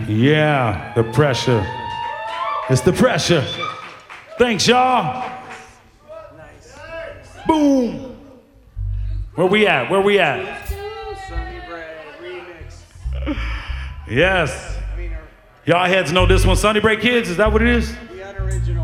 Yeah, the pressure. It's the pressure. Thanks, y'all. Nice. Boom. Where we at? Where we at? Sonny Bray remix. Yes. I mean, Y'all heads know this one. Sunny Break Kids, is that what it is? the unoriginal.